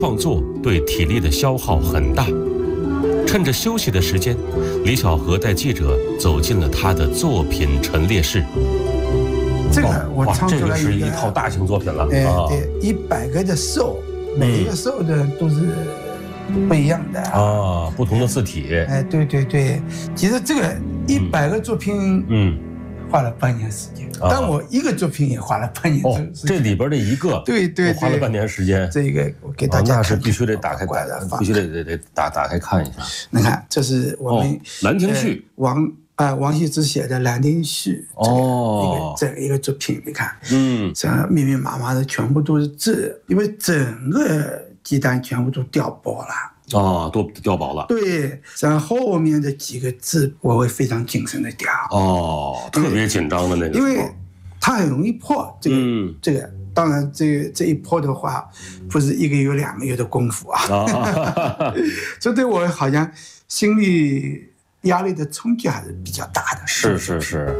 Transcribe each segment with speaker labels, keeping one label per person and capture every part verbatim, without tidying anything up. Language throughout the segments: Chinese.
Speaker 1: 创作对体力的消耗很大。趁着休息的时间，李小河带记者走进了他的作品陈列室。
Speaker 2: 这个我创作了
Speaker 1: 这个是一套大型作品了。
Speaker 2: 哎，对，一百个的兽，每一个兽的都是不一样的
Speaker 1: 啊，不同的字体。
Speaker 2: 哎，对对对，其实这个一百个作品，嗯，花了半年时间，但我一个作品也花了半年时间。
Speaker 1: 哦，这里边的一个，
Speaker 2: 对对，
Speaker 1: 花了半年时间。
Speaker 2: 这个我给大家，
Speaker 1: 那是必须得打开，必须得得得打打开看一下。
Speaker 2: 你看，这是我们
Speaker 1: 《兰亭序》，
Speaker 2: 王啊王羲之写的《兰亭序》哦，这个一个作品，你看，嗯，这密密麻麻的全部都是字，因为整个鸡蛋全部都掉薄了。
Speaker 1: 啊，都掉薄了。
Speaker 2: 对，然后后面的几个字我会非常谨慎的掉。
Speaker 1: 哦，特别紧张的那个，
Speaker 2: 因为它很容易破。这个，嗯、这个，当然，这个这一破的话，不是一个月两个月的功夫啊。啊这对我好像心理压力的冲击还是比较大的。
Speaker 1: 是是是。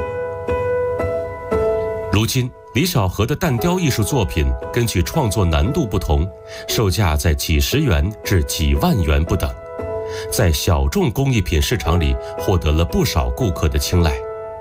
Speaker 1: 如今，李小河的蛋雕艺术作品根据创作难度不同，售价在几十元至几万元不等，在小众工艺品市场里获得了不少顾客的青睐。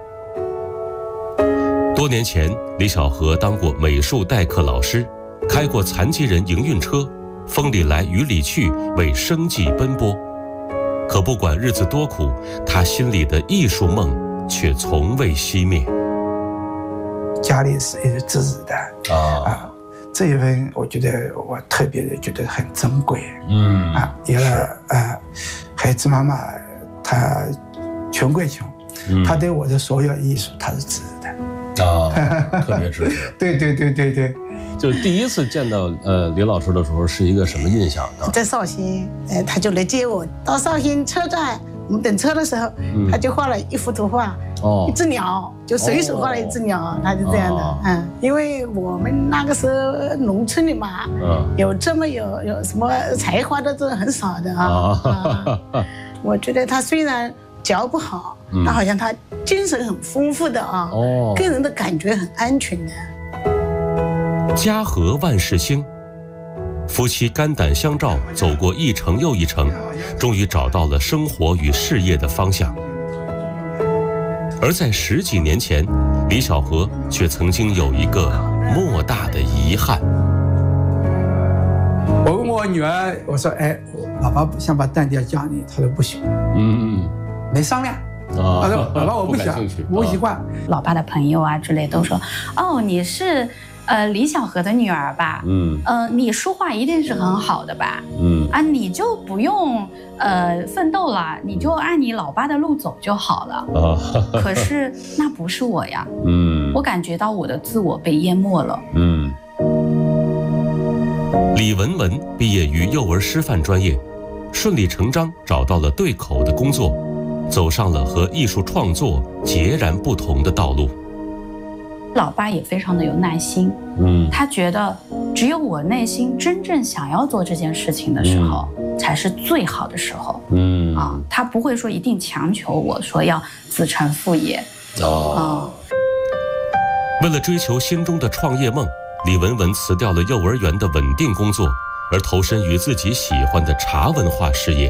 Speaker 1: 多年前，李小河当过美术代课老师，开过残疾人营运车，风里来雨里去，为生计奔波。可不管日子多苦，他心里的艺术梦却从未熄灭。
Speaker 2: 家里是一直支持的啊，啊，这一份我觉得我特别的觉得很珍贵。嗯啊，有了啊，孩子妈妈她穷归穷，嗯、她对我的所有艺术她是支持的
Speaker 1: 啊，特别支持。
Speaker 2: 对对对对对。
Speaker 1: 就第一次见到呃李老师的时候是一个什么印象呢？
Speaker 3: 在绍兴，呃，他就来接我到绍兴车站。我们等车的时候，嗯、他就画了一幅图画，哦，一只鸟，就随手画了一只鸟，哦、他就这样的，哦、嗯，因为我们那个时候农村里嘛，嗯、有这么有有什么才华的这很少的啊。哦啊我觉得他虽然脚不好，嗯、但好像他精神很丰富的啊，哦，给人的感觉很安全的。
Speaker 1: 家和万事兴。夫妻肝胆相照，走过一程又一程，终于找到了生活与事业的方向。而在十几年前，李小河却曾经有一个莫大的遗憾。
Speaker 2: 我问我女儿，我说：“哎，老爸想把蛋雕教你。”她说：“不行。”嗯，没商量。啊，她说：“老爸，我不想，我不习惯。”
Speaker 4: 老爸的朋友啊之类都说：“哦，你是。”呃，李小河的女儿吧，嗯，呃，你书画一定是很好的吧，嗯，啊，你就不用呃奋斗了，你就按你老爸的路走就好了。啊，可是那不是我呀，嗯，我感觉到我的自我被淹没了。嗯，
Speaker 1: 李文文毕业于幼儿师范专业，顺理成章找到了对口的工作，走上了和艺术创作截然不同的道路。
Speaker 4: 老爸也非常的有耐心，嗯，他觉得只有我内心真正想要做这件事情的时候，嗯、才是最好的时候，嗯啊，他不会说一定强求我说要子承父业，哦，啊。
Speaker 1: 为了追求心中的创业梦，李文文辞掉了幼儿园的稳定工作，而投身于自己喜欢的茶文化事业。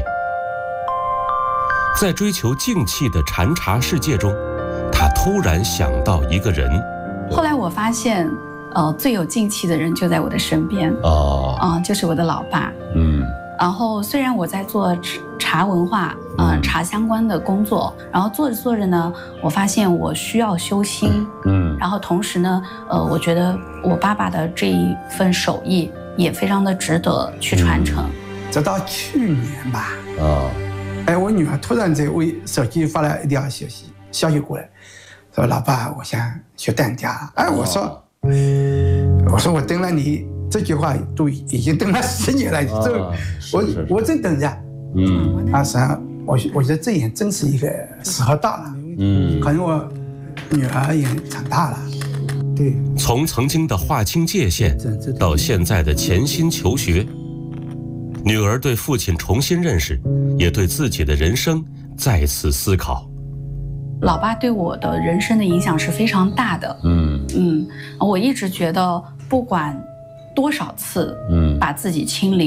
Speaker 1: 在追求静气的禅茶世界中，他突然想到一个人。
Speaker 4: 后来我发现，呃，最有静气的人就在我的身边哦，啊、呃，就是我的老爸。嗯，然后虽然我在做茶文化，呃，嗯、茶相关的工作，然后做着做着呢，我发现我需要修心。嗯，然后同时呢，呃，我觉得我爸爸的这一份手艺也非常的值得去传承。嗯、
Speaker 2: 直到去年吧，啊、哦，哎，我女儿突然在微手机发了一条消息，消息过来。说老爸，我想学蛋雕。哎，我说，我说我等了你这句话都已经等了十年了，这、啊、我我正等着。嗯，啊，实际上我我觉得这也真是一个时候到了。嗯，可能我女儿也长大了。对，
Speaker 1: 从曾经的划清界限，到现在的潜心求学，女儿对父亲重新认识，也对自己的人生再次思考。
Speaker 4: 老爸对我的人生的影响是非常大的。嗯嗯，我一直觉得，不管多少次，嗯，把自己清零。